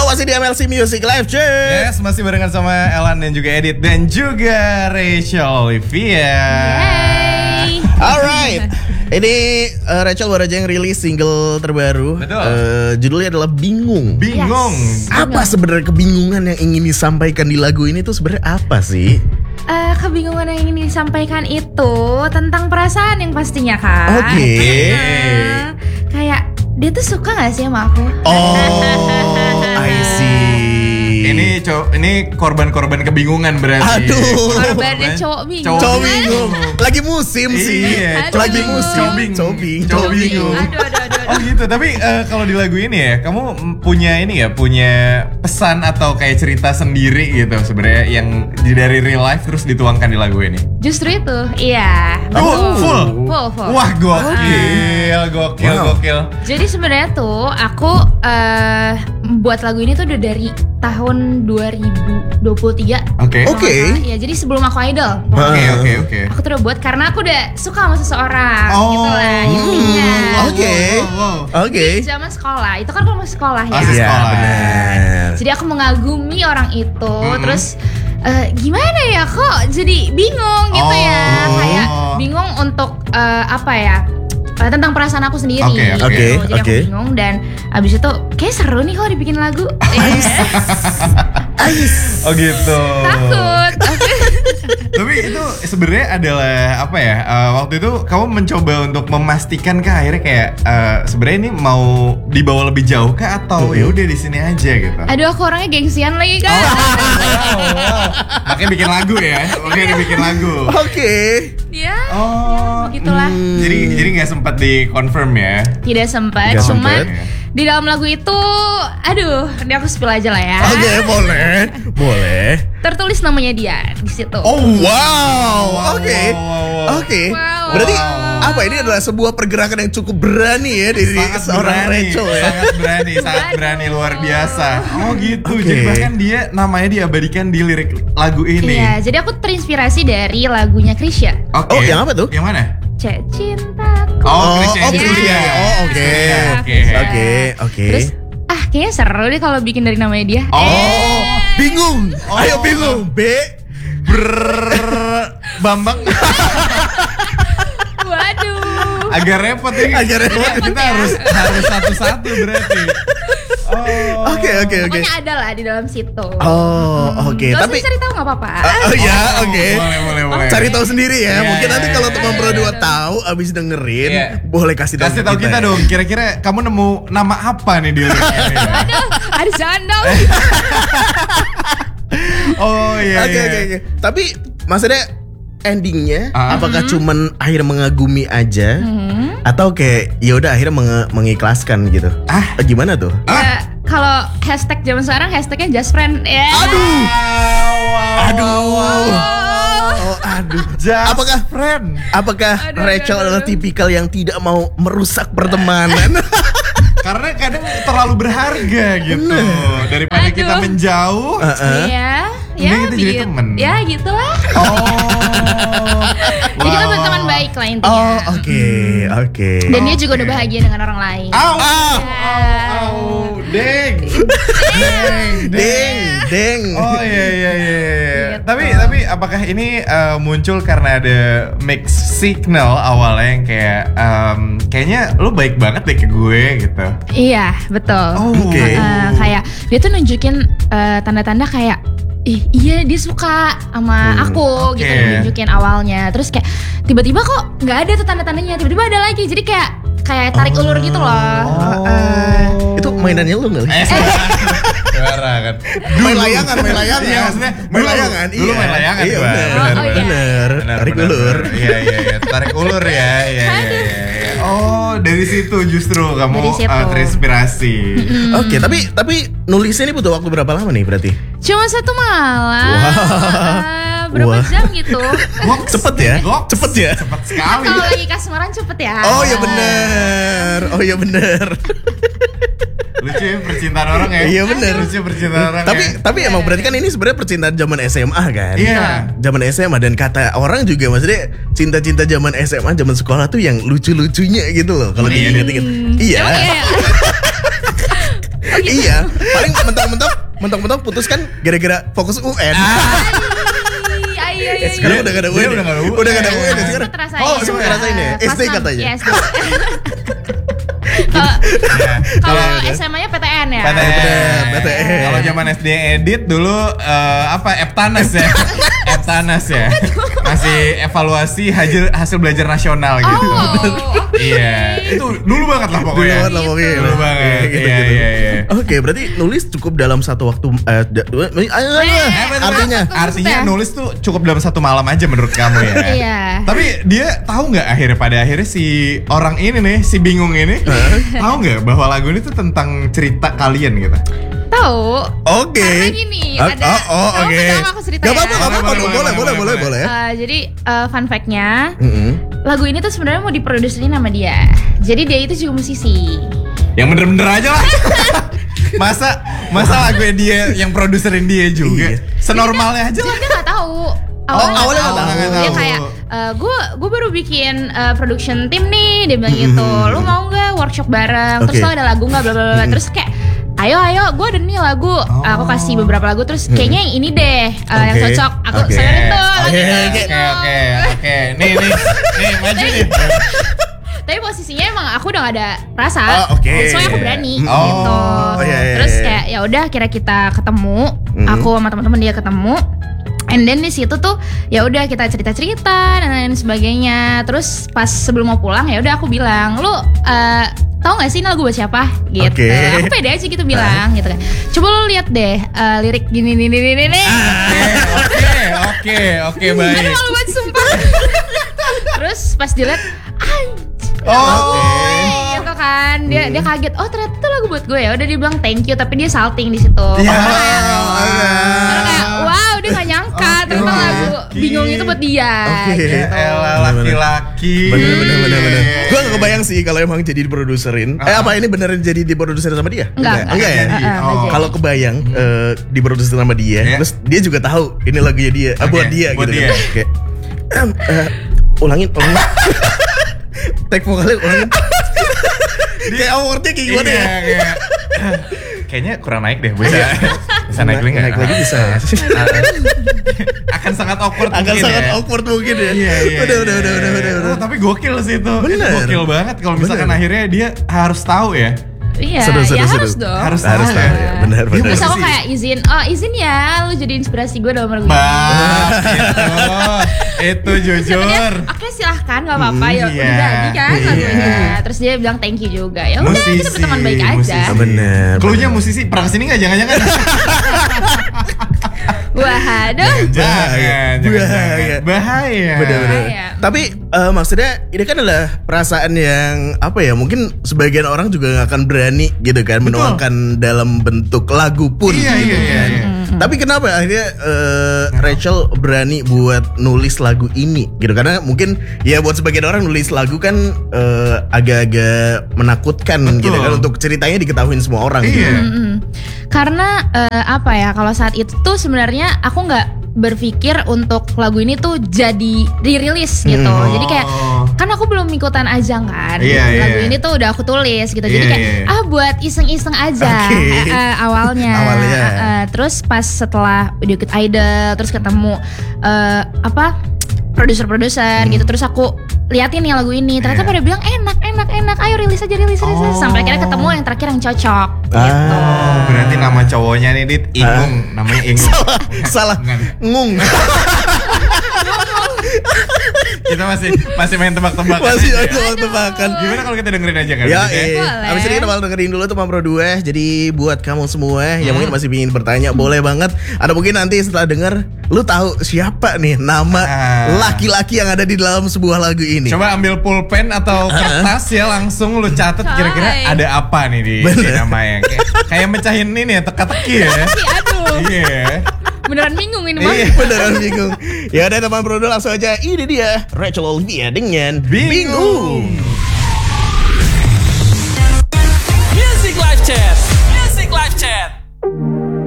masih di MLC Music Live, cuy. Yes, masih barengan sama Elan dan juga Edit dan juga Rachel Olivia. Yay. Alright, ini Rachel baru aja yang rilis single terbaru. Betul. Judulnya adalah Bingung. Bingung. Yes. Apa sebenarnya kebingungan yang ingin disampaikan di lagu ini tuh sebenarnya apa sih? Kebingungan yang ingin disampaikan itu tentang perasaan yang pastinya kan. Oke. Kayak dia tuh suka gak sih sama aku? Oh, I see. Ini korban-korban kebingungan berarti. Aduh. Korbannya cowok bingung. Cowok bingung. Lagi musim sih. Iya, Lagi aduh. musim. Cowok bingung. Aduh. Oh gitu, tapi kalau di lagu ini ya, kamu punya ini ya, punya pesan atau kayak cerita sendiri gitu sebenarnya yang dari real life terus dituangkan di lagu ini. Justru itu, iya. Oh, betul. full. Full. Wah, gokil. Jadi sebenarnya tuh aku buat lagu ini tuh udah dari tahun 2023. Oke. Oke. Ya, jadi sebelum aku idol. Oke. Aku tuh udah buat karena aku udah suka sama seseorang gitu lah Oh. intinya. Oke. Oke. Di zaman sekolah, itu kan aku masih sekolah ya. Masih Iya, sekolah. benar. Jadi aku mengagumi orang itu, terus gimana ya kok jadi bingung gitu ya, Oh. kayak bingung untuk apa ya, tentang perasaan aku sendiri. Oke. Gitu. Jadi Oke. aku bingung dan abis itu kayak seru nih kalau dibikin lagu. Oh gitu. Takut. Tapi itu sebenarnya adalah apa ya? Waktu itu kamu mencoba untuk memastikan kah akhirnya kayak sebenarnya ini mau dibawa lebih jauh kah atau ya udah di sini aja gitu. Aduh, aku orangnya gengsian lagi kan. Makanya bikin lagu ya. Makanya dibikin lagu. Oke. Ya, Oh. begitulah. Jadi nggak sempat dikonfirm ya. Tidak sempat, Nggak cuma sempet. di dalam lagu itu, aduh, ini aku spill aja lah ya. Oke, boleh. Tertulis namanya dia di situ. Oh Wow. Oke. Wow. Oke. Wow. Berarti apa ini adalah sebuah pergerakan yang cukup berani ya dari Sangat seorang berani, Rachel ya. sangat berani luar biasa. Oh gitu. Oke. Jadi bahkan dia namanya diabadikan di lirik lagu ini. Iya, jadi aku terinspirasi dari lagunya Krisya. Oke. Oh, yang apa tuh? Yang mana? Cek cintaku. Krisya oh, itu Krisya. dia. Oh, oke. Oke. Oke. Terus kayaknya seru deh kalau bikin dari namanya dia. Oh, bingung. Ayo bingung. Bambang. Waduh. Agak repot ini. Agak repot. Kita harus satu-satu berarti. Oh. Oke. Pokoknya ada lah di dalam situ. Oh, oke. Gak Tapi usah cari tahu nggak apa-apa. oh ya, oke. Boleh. Cari tahu sendiri ya. Iya, Mungkin nanti iya, kalau iya, teman iya, berdua iya. tahu abis dengerin, Iya. boleh kasih tahu Kasih tahu kita ya. dong. Kira-kira kamu nemu nama apa nih di liriknya? Aduh, ada sandal. Oh iya. Oke. Tapi maksudnya endingnya Ah. apakah cuman akhirnya mengagumi aja atau kayak ya udah akhirnya mengikhlaskan gitu? Gimana tuh? Ya, kalau hashtag zaman sekarang hashtagnya just friend. Ya. Aduh. Oh. Oh, aduh. Just Apakah friend? Apakah Aduh, Rachel aduh. adalah tipikal yang tidak mau merusak pertemanan? Karena kadang terlalu berharga gitu. Daripada Aduh. kita menjauh. Iya, ya, Mending kita jadi begitu. temen. Ya, gitulah. Oh. Jadi kita berteman baik lah intinya. Oh, oke. Dan dia juga udah bahagia dengan orang lain. Au. Ya. Deng. Deng. Oh iya. Gitu. Tapi apakah ini muncul karena ada mixed signal awalnya yang kayak kayaknya lo baik banget deh ke gue gitu. Iya, betul. Oh, oke. Kayak dia tuh nunjukin tanda-tanda kayak iya dia suka sama aku Oke. gitu, nunjukin awalnya. Terus kayak tiba-tiba kok nggak ada tuh tanda-tandanya, tiba-tiba ada lagi. Jadi kayak tarik ulur gitu loh. Itu mainannya lu nggak? Suara kan. Main layangan. Iya, maksudnya main layangan. Dulu main layangan Iya, gua. bener. Tarik ulur. Iya. Tarik ulur ya. Iya. Oh, dari situ justru kamu Dari situ. terinspirasi. Oke, tapi nulisnya ini butuh waktu berapa lama nih berarti? Cuma 1 malam. Berapa Wah. jam gitu? Cepet ya? Goks. Cepet ya? Cepet sekali. Kalau lagi kasmaran cepet ya. Oh ya bener. Lucu ya percintaan orang ya. Iya, bener. Lucu percintaan orang. Tapi emang berarti kan ini sebenarnya percintaan zaman SMA kan? Iya. Zaman SMA dan kata orang juga maksudnya cinta-cinta zaman SMA, zaman sekolah tuh yang lucu-lucunya gitu loh. Kalau Iya. diinget-inget. Iya. Emang iya. Iya, paling mentok-mentok putus kan gara-gara fokus UN. Iya. Sekarang udah gak ada UN. Udah gak ada UN ya sekarang. Sempat ngerasain ya. SD katanya. Iya, SD. Kalau SMA-nya PTN ya. PTN. Kalau zaman SD edit dulu Eptanas ya. Eptanas ya. Masih evaluasi hasil belajar nasional gitu. Iya. Itu dulu banget lah pokoknya. Dulu banget. Gitu. Oke, berarti nulis cukup dalam satu waktu. Artinya nulis tuh cukup dalam satu malam aja menurut kamu ya. Iya. Tapi dia tahu nggak pada akhirnya si orang ini nih, si bingung ini, tahu nggak bahwa lagu ini tuh tentang cerita kalian gitu? Tahu. Oke. Karena gini, ada. Oke. Aku cerita Gak ya. apa-apa, boleh. Jadi fun fact-nya, lagu ini tuh sebenarnya mau diproduserin sama dia. Jadi dia itu juga musisi. Yang bener-bener aja lah. Masa lagunya dia yang produserin dia juga. Senormalnya aja lah. Jadi dia nggak tahu. Awalnya nggak tahu. Dia kayak, gue baru bikin production team nih, dia bilang gitu. Lu mau nggak workshop bareng? Terus lo ada lagu nggak? Bla bla bla. Terus kayak, ayo, gue ada nih lagu. Aku kasih beberapa lagu. Terus kayaknya yang ini deh yang cocok. Aku selengerin tuh. Oke. Nih, maju nih. Tapi posisinya emang aku udah gak ada rasa, soalnya aku berani gitu. Terus kayak ya udah kira kita ketemu, aku sama teman-teman dia ketemu. And then di situ tuh ya udah kita cerita-cerita dan lain sebagainya. Terus pas sebelum mau pulang ya udah aku bilang, lu tahu nggak sih ini lagu buat siapa? Gitu. Aku pede aja gitu bilang gitu kan. Coba lu lihat deh lirik gini. Oke, baik. Aduh malu banget sumpah. Terus pas dilihat, gitu kan dia kaget, oh ternyata itu lagu buat gue ya. Udah dia bilang thank you tapi dia salting di situ. Kayak wow, dia gak nyangka ternyata lagu bingung itu buat dia. Laki-laki. Bener. Gue gak kebayang sih kalau emang jadi diproduserin. Apa ini beneran jadi diproduserin sama dia? Enggak ya. Kalau kebayang diproduserin sama dia, terus dia juga tahu ini lagunya dia, buat dia gitu kan. Kayak ulangin. Take vokalnya ulangin. Kayak awardnya kayak gimana ya? Kayaknya kurang naik deh. Bisa naik lagi. Naik lagi bisa. Akan sangat awkward mungkin ya. Iya. Udah. Tapi gokil sih itu. Bener. Itu gokil banget kalau misalkan akhirnya dia harus tahu ya. Iya, seru. harus dong. Harus tahu ya. Benar. Terus aku kayak izin ya lu jadi inspirasi gue dalam lagu ini. Itu jujur. Oke silahkan gak apa-apa ya udah jadi kan lagunya. Terus dia bilang thank you juga. Ya udah kita berteman baik aja. Bener. Cluenya musisi pernah kesini nggak? Jangan-jangan. Waduh. Bahaya. Bener. Tapi maksudnya ini kan adalah perasaan yang apa ya? Mungkin sebagian orang juga gak akan berani gitu kan menuangkan dalam bentuk lagu pun. Gitu kan. Tapi kenapa akhirnya Rachel berani buat nulis lagu ini gitu? Karena mungkin ya buat sebagian orang nulis lagu kan agak-agak menakutkan gitu kan untuk ceritanya diketahuin semua orang gitu. Karena apa ya, kalau saat itu tuh sebenarnya aku nggak berpikir untuk lagu ini tuh jadi dirilis gitu. Jadi kayak kan aku belum ikutan ajang kan. Lagu ini tuh udah aku tulis gitu. Jadi kayak buat iseng-iseng aja awalnya. Terus pas setelah udah ikut Idol terus ketemu produser gitu, terus aku liatin nih lagu ini, ternyata pada bilang enak, ayo rilis aja sampai akhirnya ketemu yang terakhir yang cocok gitu. Berarti nama cowoknya nih Dit Ingung, namanya Ingung. Salah. Ngung. Kita masih main tebak-tebakan. Gimana kalau kita dengerin aja kan? Ya, abis ini kita bakal dengerin dulu tuh Pro 2. Jadi buat kamu semua yang mungkin masih ingin bertanya, boleh banget. Ada mungkin nanti setelah denger, lu tahu siapa nih nama laki-laki yang ada di dalam sebuah lagu ini. Coba ambil pulpen atau kertas ya, langsung lu catat kira-kira ada apa nih di namanya. Kayak mecahin ini ya, teka-teki ya. Aduh. Iya. Beneran bingung ini mah. Beneran bingung. Ya udah teman Pro 2 langsung aja. Ini dia Rachel Olivia dengan Bingung.